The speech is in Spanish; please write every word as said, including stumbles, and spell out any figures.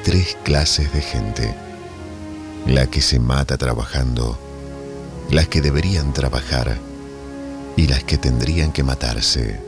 tres clases de gente: la que se mata trabajando, las que deberían trabajar y las que tendrían que matarse.